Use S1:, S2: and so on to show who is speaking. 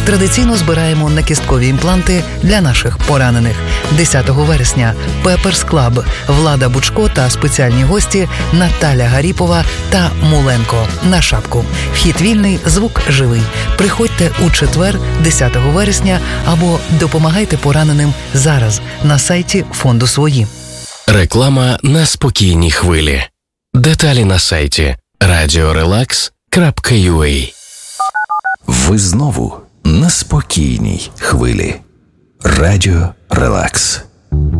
S1: Традиційно збираємо накісткові імпланти для наших поранених. 10 вересня Пеперс Клаб, Влада Бучко та спеціальні гості Наталя Гаріпова та Муленко на шапку. Вхід вільний, звук живий. Приходьте у четвер, 10 вересня, або допомагайте пораненим зараз на сайті фонду «Свої».
S2: Реклама на спокійній хвилі. Деталі на сайті radiorelax.ua.
S3: Ви знову на спокійній хвилі. Радіо Релакс.